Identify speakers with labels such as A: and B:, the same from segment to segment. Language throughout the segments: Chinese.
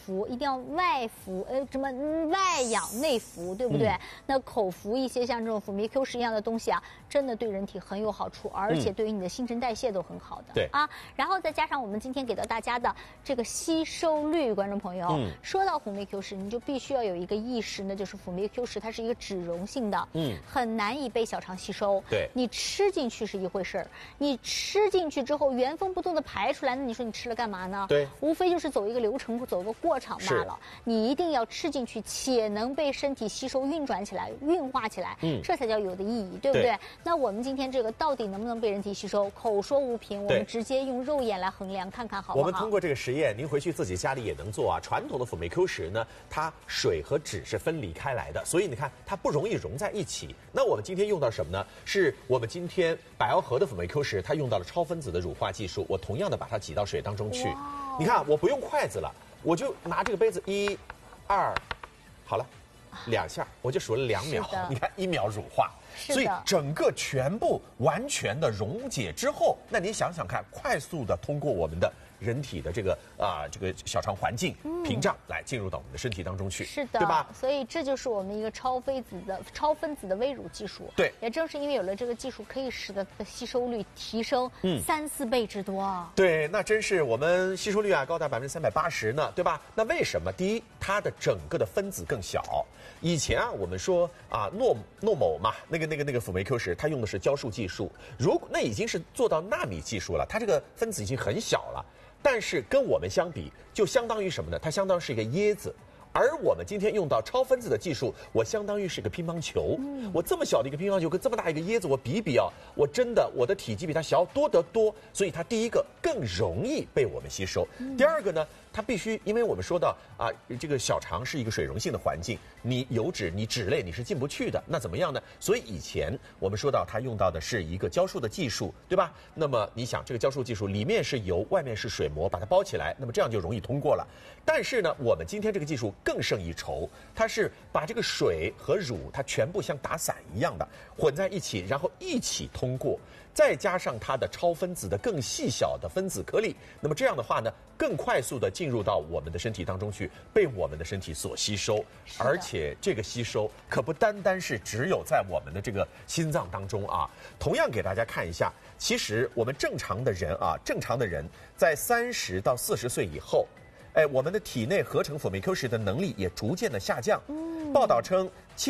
A: 服，一定要外服，什么外养内服，对不对？那口服一些像这种辅酶 Q10一样的东西啊，真的对人体很有好处，而且对于你的新陈代谢都很好的。
B: 对
A: 啊，然后再加上我们今天给到大家的这个吸收率，观众朋友，说到辅酶 Q10，你就必须要有一个意识，那就是辅酶 Q10它是一个脂溶性的，很难以被小肠吸收。
B: 对，
A: 你吃进去是一回事儿，你吃进去之后原封不动的排出来，那你说你吃了干嘛呢？
B: 对，
A: 无非就是走一个流程，走个过场罢了。你一定要吃进去，且能被身体吸收、运转起来、运化起来，这才叫有的意义，对不对？那我们今天这个到底能不能被人体吸收？口说无凭，我们直接用肉眼来衡量，看看好不好？
B: 我们通过这个实验，您回去自己家里也能做啊。传统的辅酶 Q10呢，它水和脂是分离开来的，所以你看它不容易融在一起。那我们今天用到什么呢？是我们今天百奥和的辅酶 Q10，它用到了超分子的乳化技术。我同样的把它挤到水当中去，你看我不用筷子了，我就拿这个杯子1、2，好了，2下我就数了2秒，你看1秒乳化。所以整个全部完全的溶解之后，那你想想看，快速的通过我们的人体的这个小肠环境屏障来进入到我们的身体当中去，
A: 是的，
B: 对吧？
A: 所以这就是我们一个超分子的微乳技术。
B: 对，
A: 也正是因为有了这个技术，可以使得吸收率提升3、4倍之多。
B: 对，那真是我们吸收率啊高达380%呢，对吧？那为什么？第一，它的整个的分子更小。以前啊，我们说啊诺某嘛，那个辅酶 Q10，它用的是胶束技术，那已经是做到纳米技术了，它这个分子已经很小了。但是跟我们相比，就相当于什么呢？它相当于是一个椰子，而我们今天用到超分子的技术，我相当于是个乒乓球。我这么小的一个乒乓球跟这么大一个椰子，我比啊，我的体积比它小多得多，所以它第一个更容易被我们吸收。第二个呢，它必须，因为我们说到啊，这个小肠是一个水溶性的环境，你油脂、你脂类你是进不去的，那怎么样呢？所以以前我们说到它用到的是一个胶束的技术，对吧？那么你想，这个胶束技术里面是油，外面是水膜，把它包起来，那么这样就容易通过了。但是呢，我们今天这个技术更胜一筹，它是把这个水和乳它全部像打散一样的混在一起，然后一起通过。再加上它的超分子的更细小的分子颗粒，那么这样的话呢，更快速的进入到我们的身体当中去，被我们的身体所吸收。而且这个吸收可不单单是只有在我们的这个心脏当中啊。同样给大家看一下，其实我们正常的人在30到40岁以后，我们的体内合成辅酶 Q10的能力也逐渐的下降。报道称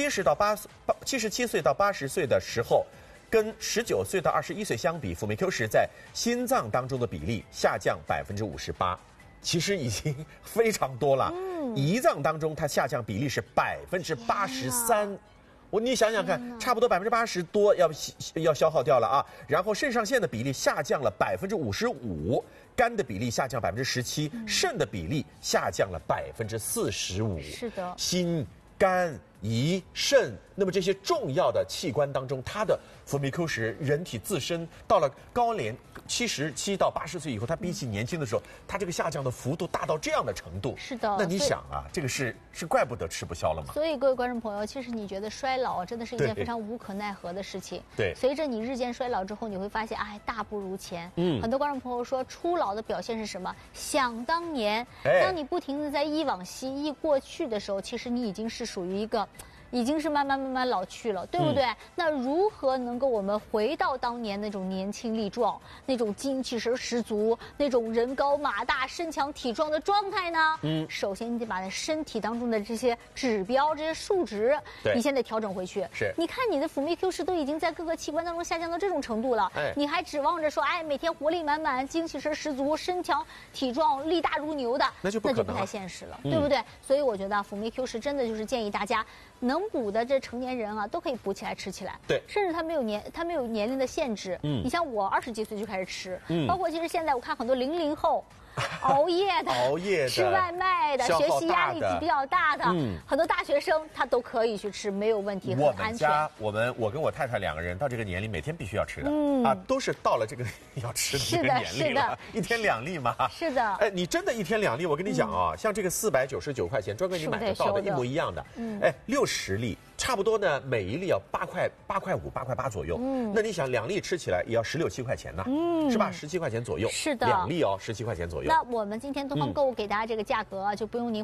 B: ，77岁到80岁的时候，跟19岁到21岁相比，辅酶 Q10在心脏当中的比例下降58%，其实已经非常多了。胰脏当中它下降比例是83%。你想想看，差不多80%多要消耗掉了啊。然后肾上腺的比例下降了55%，肝的比例下降17%，肾的比例下降了45%。
A: 是的，
B: 心、肝、胰、肾，那么这些重要的器官当中，它的辅酶 Q10，人体自身到了高龄77到80岁以后，它比起年轻的时候，它这个下降的幅度大到这样的程度。
A: 是的，
B: 那你想啊，这个是怪不得吃不消了嘛。
A: 所以各位观众朋友，其实你觉得衰老真的是一件非常无可奈何的事情。
B: 对，
A: 随着你日渐衰老之后，你会发现，大不如前。很多观众朋友说，初老的表现是什么？想当年，当你不停地在忆往昔、忆过去的时候，其实你已经是属于一个。已经是慢慢老去了，对不对？那如何能够我们回到当年那种年轻力壮、那种精气神十足、那种人高马大、身强体壮的状态呢？首先你得把身体当中的这些指标、这些数值，你先得调整回去。
B: 是，
A: 你看你的辅酶 Q10都已经在各个器官当中下降到这种程度了，你还指望着说，每天活力满满、精气神十足、身强体壮、力大如牛的，
B: 那就不
A: 太现实了，对不对？所以我觉得辅酶 Q10真的就是建议大家能补的这成年人啊，都可以补起来吃起来。
B: 对，
A: 甚至它没有年龄的限制。你像我20几岁就开始吃，包括其实现在我看很多00后。熬夜的、吃外卖的、学习压力比较大的，很多大学生他都可以去吃，没有问题，很安全。
B: 我跟我太太2个人到这个年龄，每天必须要吃的，都是到了这个要吃的这个年龄了，1天2粒嘛。
A: 是的。
B: 你真的1天2粒，我跟你讲啊，像这个499块钱，专柜你买得到的一模一样的，60粒。差不多呢，每一粒要8块5、8块8左右。那你想2粒吃起来也要16、17块钱呢，是吧？17块钱左右。
A: 是的，
B: 2粒17块钱左右。
A: 那我们今天东方购物给大家这个价格啊，就不用您